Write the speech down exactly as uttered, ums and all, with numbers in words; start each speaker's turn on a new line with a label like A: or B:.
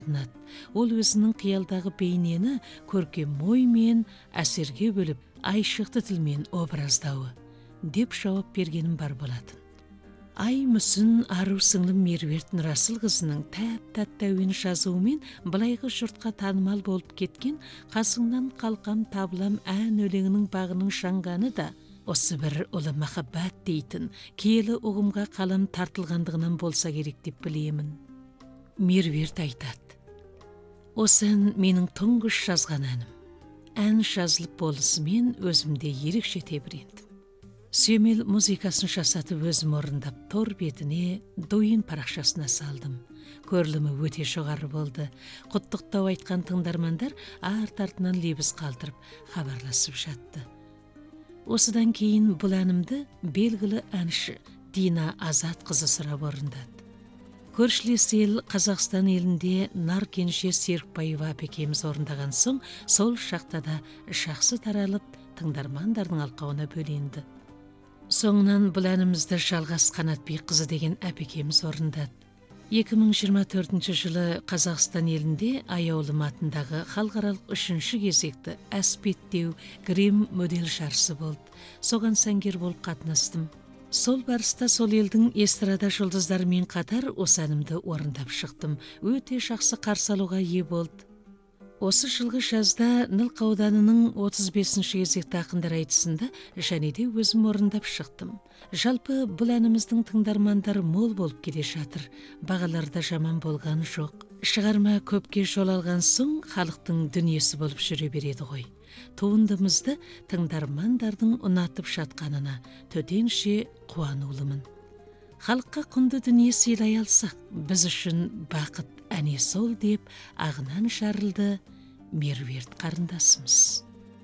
A: тынат. Ол өзінің қиялдағы бейнені көркем оймен әсерге бөліп, айшықты тілмен образдауы деп жауап бергенім бар болатын. Ай мүсін ару сіңлім Меруерт Нұрасылқызының тәп-тәтті әуен жазуымен былайғы жұртқа танымал болып кеткен «Қасыңнан қалқам табылам» ән өлеңінің бағының шаңғаны да осы бір ұлы махаббат дейтін киелі ұғымға қалам тартылғандығынан болса керек деп білемін. Меруерт айтады: осы ән менің тұңғыш жазған әнім. Ән жазылып болысымен өзімде ерекше тебірендім. Сүйемел музыкасын жасатып өзім орындап, тор бетіне дойын парақшасына салдым. Көрілімі өте жоғары болды. Құттықтау айтқан тыңдармандар арт-артынан лебіз қалдырып, хабарласып жатты. Осыдан кейін бұл әнімді белгілі әнші Дина Азатқызы сұрап орындады. Көршілес ел Қазақстан елінде Наркенше Серікбаева апекеміз орындаған соң, сол шақта да жақсы таралып, тыңдармандардың алқауына бөленді. Соңынан бұл әнімізді Жалғас Қанатбекқызы деген әпекеміз орындады. екі мың жиырма төртінші жылы Қазақстан елінде Аяулым атындағы халықаралық үшінші кезекті әспеттеу грим модель жарысы болды. Соған сәнгер болып қатынастым. Сол барыста сол елдің эстрада жұлдыздарымен қатар осы әнімді орындап шықтым. Өте жақсы қарсы алуға ие болды. Осы жылғы жазда Нылқа ауданының отыз бесінші кезекті ақындар айтысында және де өзім орындап шықтым. Жалпы бұл әніміздің тыңдармандары мол болып келе жатыр. Бағаларда жаман болған жоқ. Шығарма көпке жол алған соң халықтың дүниесі болып жүре береді ғой. Туындымызды тыңдармандардың ұнатып жатқанына төтенше қуанулымын. Халыққа құнды дүние сыйлай алсақ, біз үшін бақыт әне сол деп ағынан жарылды Меруерт қарындасымыз.